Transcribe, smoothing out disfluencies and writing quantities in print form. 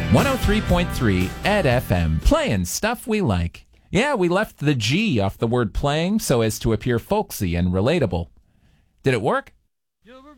103.3 Ed FM, playing stuff we like. Yeah, we left the G off the word playing so as to appear folksy and relatable. Did it work?